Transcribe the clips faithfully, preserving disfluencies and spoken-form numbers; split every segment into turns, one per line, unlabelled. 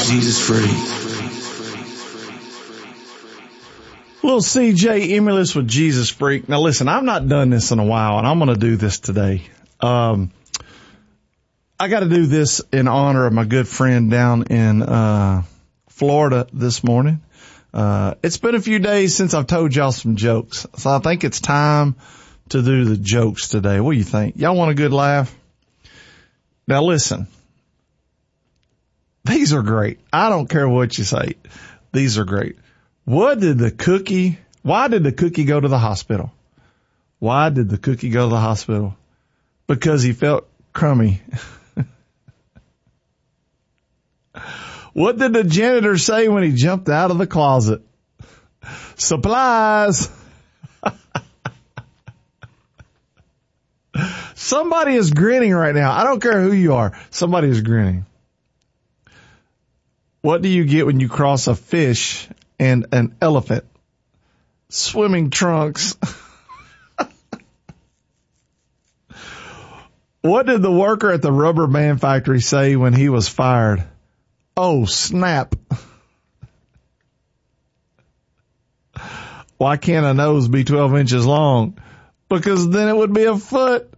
Jesus Freak.
Little C J Emulous with Jesus Freak. Now listen, I've not done this in a while, and I'm going to do this today. Um, I got to do this in honor of my good friend down in uh Florida this morning. Uh, it's been a few days since I've told y'all some jokes, so I think it's time to do the jokes today. What do you think? Y'all want a good laugh? Now listen, these are great. I don't care what you say. These are great. What did the cookie, why did the cookie go to the hospital? Why did the cookie go to the hospital? Because he felt crummy. What did the janitor say when he jumped out of the closet? Supplies. Somebody is grinning right now. I don't care who you are. Somebody is grinning. What do you get when you cross a fish and an elephant? Swimming trunks. What did the worker at the rubber band factory say when he was fired? Oh, snap. Why can't a nose be twelve inches long? Because then it would be a foot.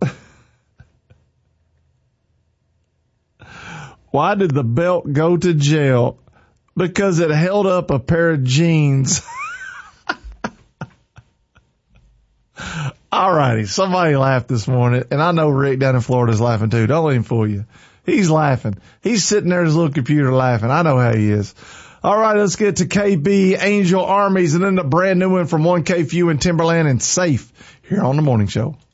Why did the belt go to jail? Because it held up a pair of jeans. All righty. Somebody laughed this morning, and I know Rick down in Florida is laughing too. Don't let him fool you. He's laughing. He's sitting there at his little computer laughing. I know how he is. All right, let's get to K B, Angel Armies, and then the brand new one from one K Few and Timberland and Safe here on The Morning Show.